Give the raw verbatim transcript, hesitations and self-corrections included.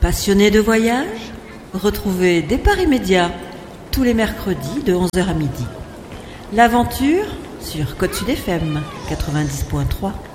Passionné de voyage? Retrouvez Départ immédiat tous les mercredis de onze heures à midi. L'aventure sur Côte Sud F M quatre-vingt-dix point trois.